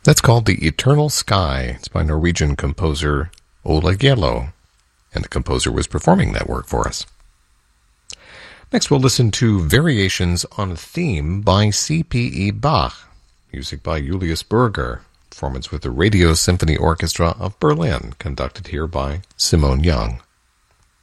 That's called The Eternal Sky. It's by Norwegian composer Ola Gjello, and the composer was performing that work for us. Next, we'll listen to Variations on a Theme by C.P.E. Bach, music by Julius Berger, performance with the Radio Symphony Orchestra of Berlin, conducted here by Simone Young.